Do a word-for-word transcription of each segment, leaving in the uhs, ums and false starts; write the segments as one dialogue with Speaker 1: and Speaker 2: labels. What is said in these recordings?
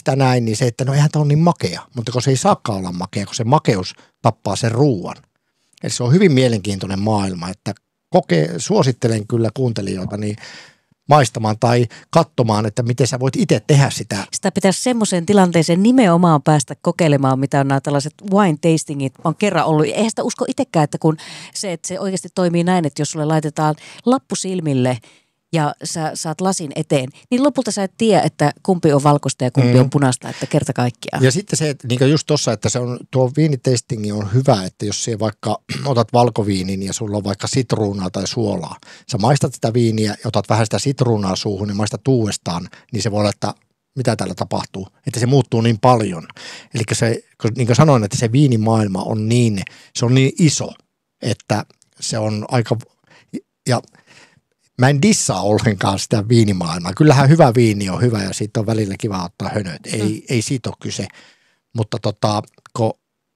Speaker 1: sitä näin, niin se, että no eihän tämä ole niin makea, mutta kun se ei saakaan olla makea, kun se makeus tappaa sen ruuan. Eli se on hyvin mielenkiintoinen maailma, että koke, suosittelen kyllä kuuntelijoita niin maistamaan tai katsomaan, että miten sä voit itse tehdä sitä.
Speaker 2: Sitä pitäisi semmoiseen tilanteeseen nimenomaan päästä kokeilemaan, mitä on nämä tällaiset wine tastingit. On kerran ollut. Eihän sitä usko itsekään, että kun se, että se oikeasti toimii näin, että jos sulle laitetaan lappu silmille ja sä saat lasin eteen, niin lopulta sä et tiedä, että kumpi on valkoista ja kumpi mm. on punaista, että kerta kaikkiaan.
Speaker 1: Ja sitten se, että niin just tuossa, että se on, tuo viinitastingi on hyvä, että jos siellä vaikka otat valkoviinin ja sulla on vaikka sitruunaa tai suolaa, sä maistat sitä viiniä ja otat vähän sitä sitruunaa suuhun ja maistat uudestaan, niin se voi olla, että mitä täällä tapahtuu, että se muuttuu niin paljon. Eli se, niin kuin sanoin, että se viinimaailma on niin, se on niin iso, että se on aika, ja mä en dissaa ollenkaan sitä viinimaailmaa. Kyllähän hyvä viini on hyvä ja siitä on välillä kiva ottaa hönöt. Ei, mm. ei siitä ole kyse. Mutta tota, kun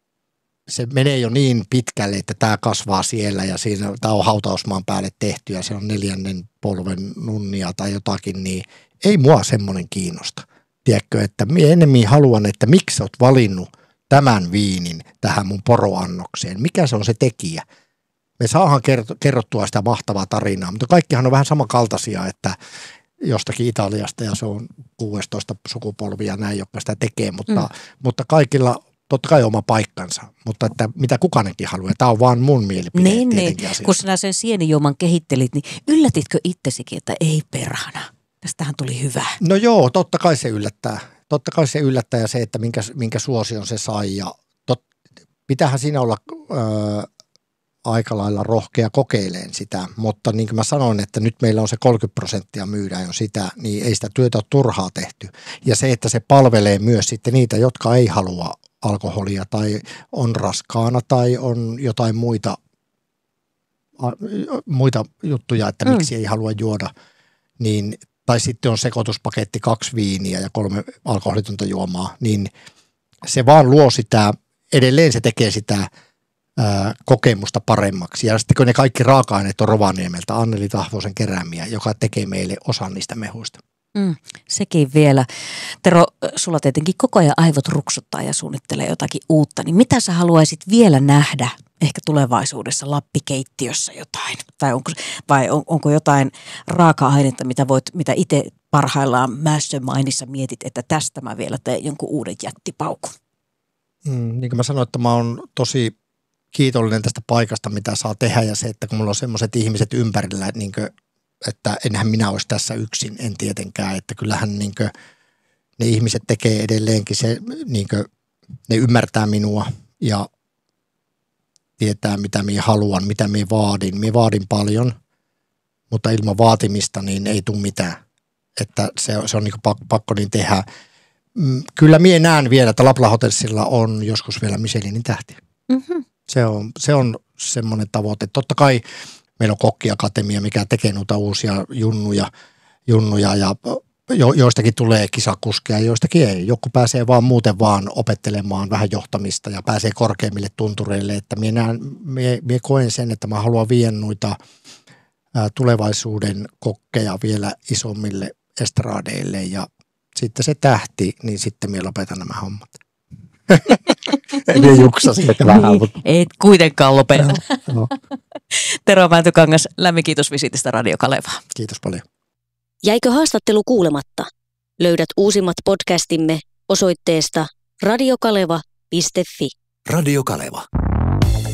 Speaker 1: se menee jo niin pitkälle, että tämä kasvaa siellä ja siinä tämä on hautausmaan päälle tehty ja se on neljännen polven nunnia tai jotakin, niin ei mua semmoinen kiinnosta. Tiedätkö, että minä ennemmin haluan, että miksi olet valinnut tämän viinin tähän mun poroannokseen. Mikä se on se tekijä? Me saadaan kerrottua sitä mahtavaa tarinaa, mutta kaikkihan on vähän samankaltaisia, että jostakin Italiasta ja se on kuusitoista sukupolvia näin, jotka sitä tekee, mutta, mm. mutta kaikilla totta kai oma paikkansa, mutta että mitä kukainenkin haluaa. Tämä on vaan mun mielipide.
Speaker 2: Niin, niin. Kun sinä sen sienijuoman kehittelit, niin yllätitkö itsesikin, että ei perhana? Tästähän tuli hyvä.
Speaker 1: No joo, totta kai se yllättää. Totta kai se yllättää ja se, että minkä, minkä suosion se sai ja tot, pitäähän siinä olla Öö, aika lailla rohkea kokeileen sitä, mutta niin kuin mä sanoin, että nyt meillä on se kolmekymmentä prosenttia myydään jo sitä, niin ei sitä työtä ole turhaa tehty. Ja se, että se palvelee myös sitten niitä, jotka ei halua alkoholia tai on raskaana tai on jotain muita, muita juttuja, että miksi mm. ei halua juoda, niin, tai sitten on sekoituspaketti kaksi viiniä ja kolme alkoholitonta juomaa, niin se vaan luo sitä, edelleen se tekee sitä kokemusta paremmaksi. Ja sitten kun ne kaikki raaka-aineet on Rovaniemeltä, Anneli Tahvosen keräämiä, joka tekee meille osan niistä mehuista.
Speaker 2: Mm, sekin vielä. Tero, sulla tietenkin koko ajan aivot ruksuttaa ja suunnittelee jotakin uutta, niin mitä sä haluaisit vielä nähdä ehkä tulevaisuudessa Lappikeittiössä jotain? Tai onko, vai on, onko jotain raaka-ainetta, mitä, voit, mitä itse parhaillaan Mastermindissa mietit, että tästä mä vielä teen jonkun uuden jättipaukun?
Speaker 1: Mm, niin kuin mä sanoin, että mä oon tosi kiitollinen tästä paikasta, mitä saa tehdä ja se, että kun mulla on semmoiset ihmiset ympärillä, niin kuin, että enhän minä olisi tässä yksin, en tietenkään, että kyllähän niin kuin, ne ihmiset tekee edelleenkin se, niin kuin, ne ymmärtää minua ja tietää mitä minä haluan, mitä minä vaadin. Minä vaadin paljon, mutta ilman vaatimista niin ei tule mitään, että se, se on niin kuin pakko niin tehdä. Kyllä minä näen vielä, että Lapla Hotelsilla on joskus vielä Michelinin tähti. Mm-hmm. Se on, se on semmoinen tavoite. Totta kai meillä on kokkiakatemia, mikä tekee noita uusia junnuja, junnuja ja jo, joistakin tulee kisakuskeja, joistakin ei. Joku pääsee vaan muuten vaan opettelemaan vähän johtamista ja pääsee korkeimmille tuntureille. Että minä, näen, minä, minä koen sen, että mä haluan viedä noita ää, tulevaisuuden kokkeja vielä isommille estradeille ja sitten se tähti, niin sitten minä lopetan nämä hommat. Ei juksasi vähän, mutta
Speaker 2: et kuitenkaan lopeta. No, no. Tero Mäntykangas, lämmin kiitos visitistä Radio Kalevaan.
Speaker 1: Kiitos paljon.
Speaker 3: Jäikö haastattelu kuulematta? Löydät uusimmat podcastimme osoitteesta radiokaleva piste fi.
Speaker 4: Radio Kaleva.